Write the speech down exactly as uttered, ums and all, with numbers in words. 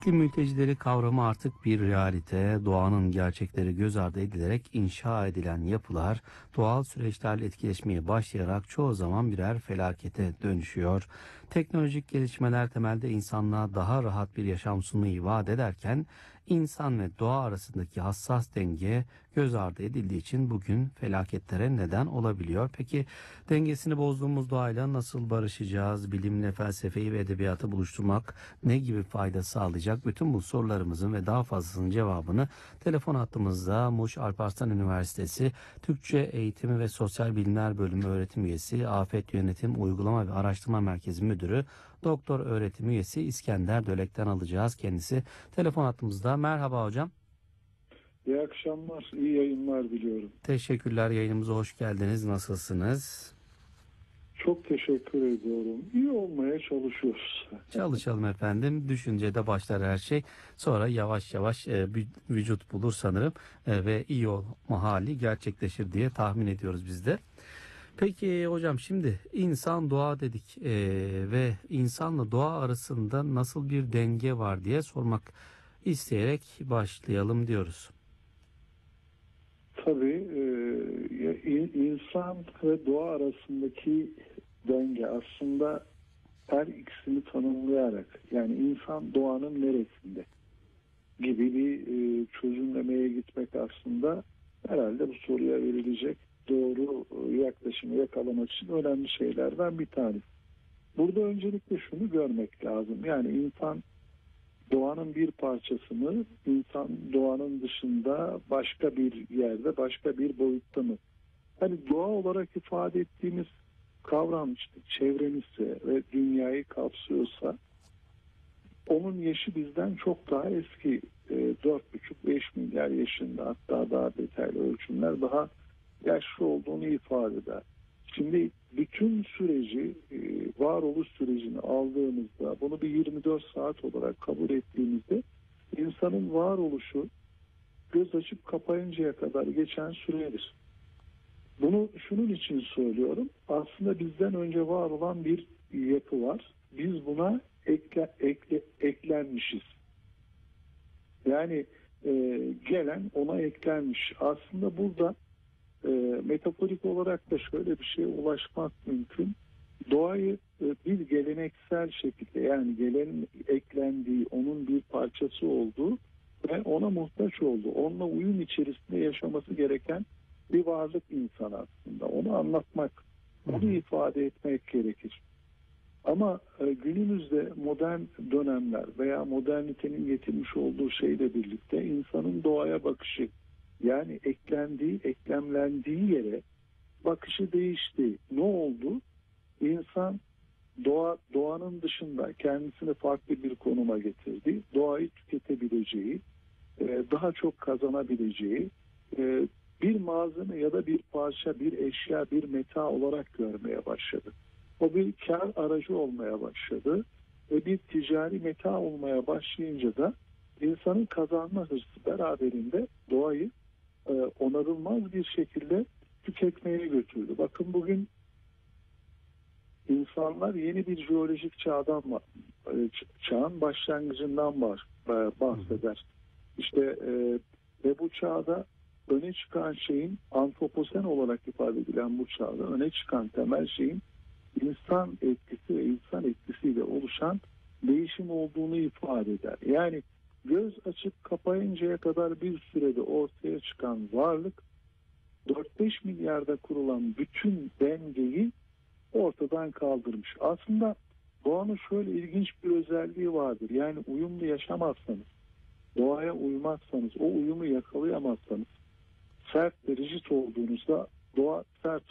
İklim mültecileri kavramı artık bir realite. Doğanın gerçekleri göz ardı edilerek inşa edilen yapılar doğal süreçlerle etkileşmeye başlayarak çoğu zaman birer felakete dönüşüyor. Teknolojik gelişmeler temelde insanlığa daha rahat bir yaşam sunmayı vaat ederken insan ve doğa arasındaki hassas denge göz ardı edildiği için bugün felaketlere neden olabiliyor. Peki dengesini bozduğumuz doğayla nasıl barışacağız? Bilimle felsefeyi ve edebiyatı buluşturmak ne gibi fayda sağlayacak? Bütün bu sorularımızın ve daha fazlasının cevabını telefon hattımızda Muş Alparslan Üniversitesi Türkçe Eğitimi ve Sosyal Bilimler Bölümü öğretim üyesi, Afet Yönetim Uygulama ve Araştırma Merkezi Müdürü, Doktor öğretim üyesi İskender Dölek'ten alacağız kendisi. Telefon hattımızda. Merhaba hocam. İyi akşamlar, iyi yayınlar diliyorum. Teşekkürler, yayınımıza hoş geldiniz. Nasılsınız? Çok teşekkür ediyorum. İyi olmaya çalışıyoruz. Çalışalım efendim. Düşüncede başlar her şey. Sonra yavaş yavaş e, vücut bulur sanırım e, ve iyi olma hali gerçekleşir diye tahmin ediyoruz biz de. Peki hocam, şimdi insan doğa dedik e, ve insanla doğa arasında nasıl bir denge var diye sormak isteyerek başlayalım diyoruz. Tabii e, insan ve doğa arasındaki denge aslında her ikisini tanımlayarak, yani insan doğanın neresinde gibi bir e, çözümlemeye gitmek aslında herhalde bu soruya verilecek doğru yaklaşımı yakalamak için önemli şeylerden bir tanesi. Burada öncelikle şunu görmek lazım. Yani insan doğanın bir parçası mı? İnsan doğanın dışında başka bir yerde, başka bir boyutta mı? Hani doğa olarak ifade ettiğimiz kavram işte çevremizse ve dünyayı kapsıyorsa onun yaşı bizden çok daha eski. dört buçuk beş milyar yaşında, hatta daha detaylı ölçümler daha yaşlı olduğunu ifade eder. Şimdi bütün süreci, varoluş sürecini aldığımızda, bunu bir yirmi dört saat olarak kabul ettiğimizde insanın varoluşu göz açıp kapayıncaya kadar geçen süredir. Bunu şunun için söylüyorum. Aslında bizden önce var olan bir yapı var. Biz buna ekle, ekle, eklenmişiz. Yani e, gelen ona eklenmiş. Aslında burada e, metaforik olarak da şöyle bir şeye ulaşmak mümkün. Doğayı e, bir geleneksel şekilde, yani gelenin eklendiği, onun bir parçası olduğu ve ona muhtaç olduğu, onunla uyum içerisinde yaşaması gereken bir varlık insan aslında. Onu anlatmak, onu ifade etmek gerekir. Ama e, günümüzde modern dönemler veya modernitenin getirmiş olduğu şeyle birlikte insanın doğaya bakışı, yani eklendiği, eklemlendiği yere bakışı değişti. Ne oldu? İnsan doğa, doğanın dışında kendisini farklı bir konuma getirdi. Doğayı tüketebileceği, e, daha çok kazanabileceği, e, bir malzeme ya da bir parça, bir eşya, bir meta olarak görmeye başladı. O bir kar aracı olmaya başladı ve bir ticari meta olmaya başlayınca da insanın kazanma hırsı beraberinde doğayı e, onarılmaz bir şekilde tüketmeye götürdü. Bakın bugün insanlar yeni bir jeolojik çağdan, çağın başlangıcından bahseder. İşte e, ve bu çağda öne çıkan şeyin, antroposen olarak ifade edilen bu çağda öne çıkan temel şeyin insan etkisi ve insan etkisiyle oluşan değişim olduğunu ifade eder. Yani göz açıp kapayıncaya kadar bir sürede ortaya çıkan varlık dört beş milyarda kurulan bütün dengeyi ortadan kaldırmış. Aslında doğanın şöyle ilginç bir özelliği vardır. Yani uyumlu yaşamazsanız, doğaya uymazsanız, o uyumu yakalayamazsanız, sert ve rigid olduğunuzda doğa sert